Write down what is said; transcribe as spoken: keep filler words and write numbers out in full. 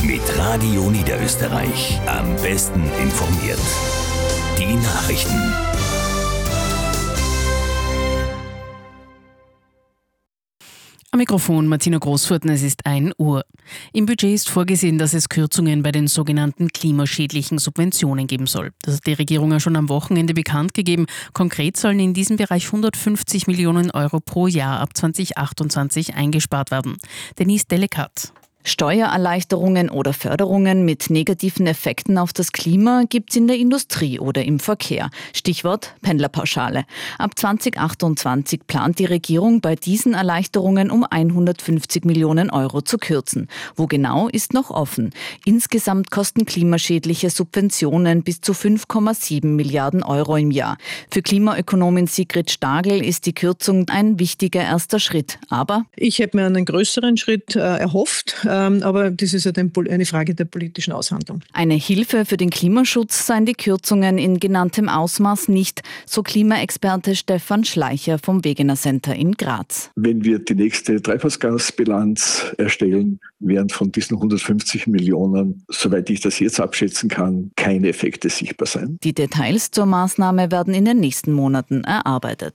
Mit Radio Niederösterreich. Am besten informiert. Die Nachrichten. Am Mikrofon Martina Großfurten, es ist ein Uhr. Im Budget ist vorgesehen, dass es Kürzungen bei den sogenannten klimaschädlichen Subventionen geben soll. Das hat die Regierung ja schon am Wochenende bekannt gegeben. Konkret sollen in diesem Bereich hundertfünfzig Millionen Euro pro Jahr ab zwanzig achtundzwanzig eingespart werden. Denise Delekat. Steuererleichterungen oder Förderungen mit negativen Effekten auf das Klima gibt's in der Industrie oder im Verkehr. Stichwort Pendlerpauschale. Ab zwanzig achtundzwanzig plant die Regierung, bei diesen Erleichterungen um hundertfünfzig Millionen Euro zu kürzen. Wo genau, ist noch offen. Insgesamt kosten klimaschädliche Subventionen bis zu fünf Komma sieben Milliarden Euro im Jahr. Für Klimaökonomin Sigrid Stagel ist die Kürzung ein wichtiger erster Schritt. Aber ich hätte mir einen größeren Schritt äh, erhofft. Aber das ist ja eine Frage der politischen Aushandlung. Eine Hilfe für den Klimaschutz seien die Kürzungen in genanntem Ausmaß nicht, so Klimaexperte Stefan Schleicher vom Wegener Center in Graz. Wenn wir die nächste Treibhausgasbilanz erstellen, werden von diesen hundertfünfzig Millionen, soweit ich das jetzt abschätzen kann, keine Effekte sichtbar sein. Die Details zur Maßnahme werden in den nächsten Monaten erarbeitet.